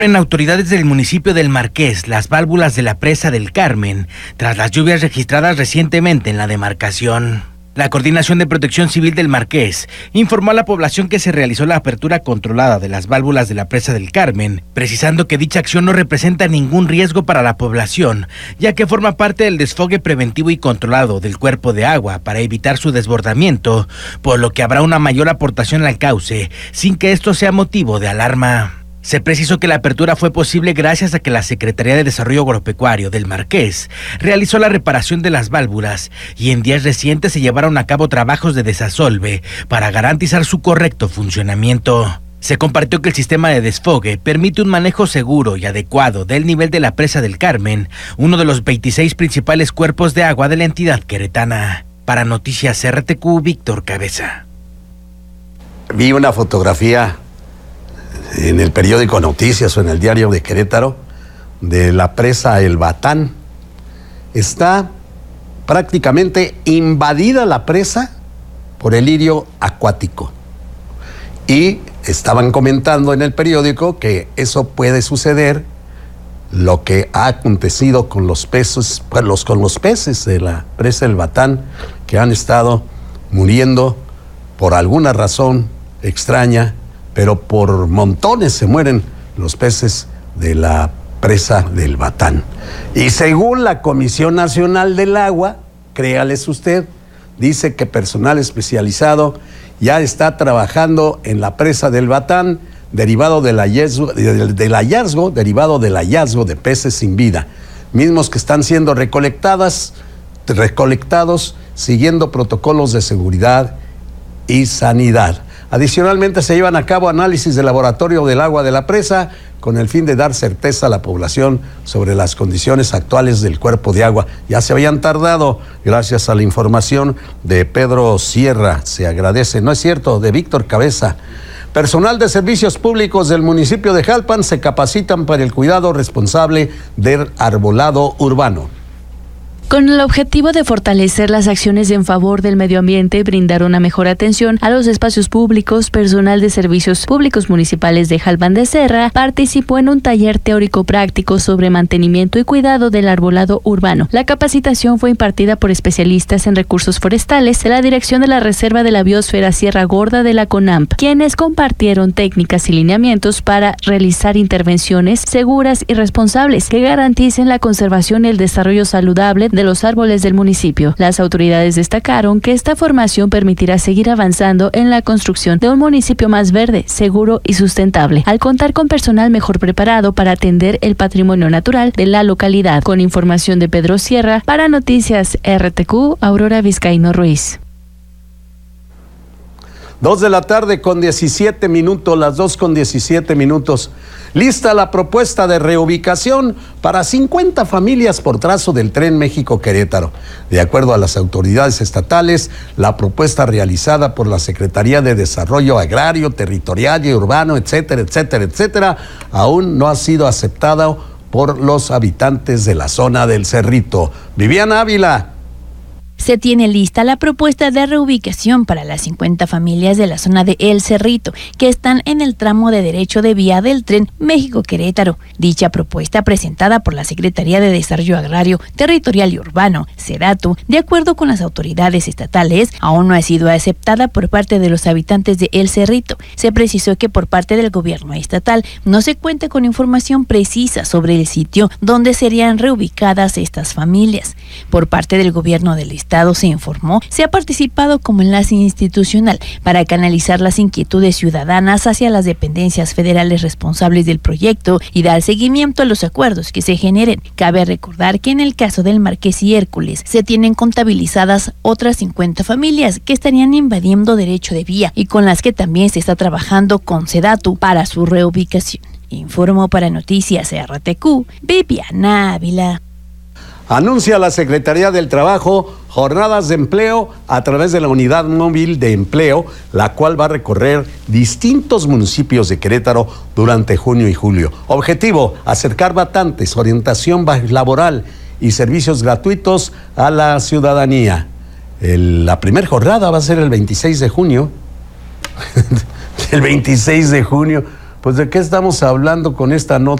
En autoridades del municipio del Marqués las válvulas de la presa del Carmen tras las lluvias registradas recientemente en la demarcación. La Coordinación de Protección Civil del Marqués informó a la población que se realizó la apertura controlada de las válvulas de la presa del Carmen, precisando que dicha acción no representa ningún riesgo para la población, ya que forma parte del desfogue preventivo y controlado del cuerpo de agua para evitar su desbordamiento, por lo que habrá una mayor aportación al cauce, sin que esto sea motivo de alarma. Se precisó que la apertura fue posible gracias a que la Secretaría de Desarrollo Agropecuario del Marqués realizó la reparación de las válvulas y en días recientes se llevaron a cabo trabajos de desasolve para garantizar su correcto funcionamiento. Se compartió que el sistema de desfogue permite un manejo seguro y adecuado del nivel de la presa del Carmen, uno de los 26 principales cuerpos de agua de la entidad queretana. Para Noticias RTQ, Víctor Cabeza. Vi una fotografía en el periódico Noticias o en el diario de Querétaro de la presa El Batán. Está prácticamente invadida la presa por el lirio acuático. Y estaban comentando en el periódico que eso puede suceder, lo que ha acontecido con los peces, con los peces de la presa El Batán, que han estado muriendo por alguna razón extraña, pero por montones se mueren los peces de la presa del Batán. Y según la Comisión Nacional del Agua, créales usted, dice que personal especializado ya está trabajando en la presa del Batán, derivado del hallazgo de peces sin vida, mismos que están siendo recolectados siguiendo protocolos de seguridad y sanidad. Adicionalmente, se llevan a cabo análisis de laboratorio del agua de la presa con el fin de dar certeza a la población sobre las condiciones actuales del cuerpo de agua. Ya se habían tardado, gracias a la información de Pedro Sierra. Se agradece, no es cierto, de Víctor Cabeza. Personal de servicios públicos del municipio de Jalpan se capacitan para el cuidado responsable del arbolado urbano. Con el objetivo de fortalecer las acciones en favor del medio ambiente y brindar una mejor atención a los espacios públicos, personal de servicios públicos municipales de Jalpan de Serra participó en un taller teórico práctico sobre mantenimiento y cuidado del arbolado urbano. La capacitación fue impartida por especialistas en recursos forestales de la Dirección de la Reserva de la Biosfera Sierra Gorda de la CONAMP, quienes compartieron técnicas y lineamientos para realizar intervenciones seguras y responsables que garanticen la conservación y el desarrollo saludable de los árboles del municipio. Las autoridades destacaron que esta formación permitirá seguir avanzando en la construcción de un municipio más verde, seguro y sustentable, al contar con personal mejor preparado para atender el patrimonio natural de la localidad. Con información de Pedro Sierra, para Noticias RTQ, Aurora Vizcaíno Ruiz. 2:17 p.m, las 2:17 p.m. Lista la propuesta de reubicación para 50 familias por trazo del Tren México-Querétaro. De acuerdo a las autoridades estatales, la propuesta realizada por la Secretaría de Desarrollo Agrario, Territorial y Urbano, etcétera, aún no ha sido aceptada por los habitantes de la zona del Cerrito. Viviana Ávila. Se tiene lista la propuesta de reubicación para las 50 familias de la zona de El Cerrito, que están en el tramo de derecho de vía del Tren México-Querétaro. Dicha propuesta, presentada por la Secretaría de Desarrollo Agrario, Territorial y Urbano, SEDATU, de acuerdo con las autoridades estatales, aún no ha sido aceptada por parte de los habitantes de El Cerrito. Se precisó que por parte del gobierno estatal no se cuenta con información precisa sobre el sitio donde serían reubicadas estas familias. Por parte del gobierno del estado se informó, se ha participado como enlace institucional para canalizar las inquietudes ciudadanas hacia las dependencias federales responsables del proyecto y dar seguimiento a los acuerdos que se generen. Cabe recordar que en el caso del Marqués y Hércules se tienen contabilizadas otras 50 familias que estarían invadiendo derecho de vía y con las que también se está trabajando con SEDATU para su reubicación. Informó para Noticias RTQ, Viviana Ávila. Anuncia la Secretaría del Trabajo jornadas de empleo a través de la Unidad Móvil de Empleo, la cual va a recorrer distintos municipios de Querétaro durante junio y julio. Objetivo: acercar vacantes, orientación laboral y servicios gratuitos a la ciudadanía. La primera jornada va a ser el 26 de junio. El 26 de junio. Pues, ¿de qué estamos hablando con esta nota?